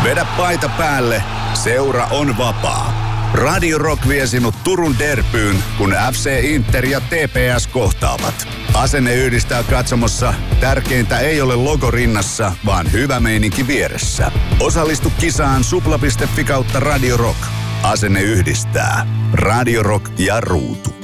Vedä paita päälle, seura on vapaa. Radio Rock vie sinut Turun derbyyn, kun FC Inter ja TPS kohtaavat. Asenne yhdistää katsomossa. Tärkeintä ei ole logo rinnassa, vaan hyvä meininki vieressä. Osallistu kisaan supla.fi/Radio Rock. Asenne yhdistää. Radio Rock ja ruutu.